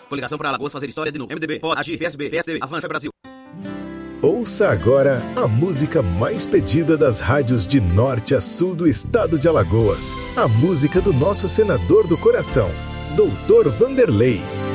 Coligação para Alagoas fazer história de novo. MDB, POD, AGI, PSB, PSDB, Avança Brasil. Ouça agora a música mais pedida das rádios de norte a sul do estado de Alagoas. A música do nosso senador do coração, Dr. Vanderlei.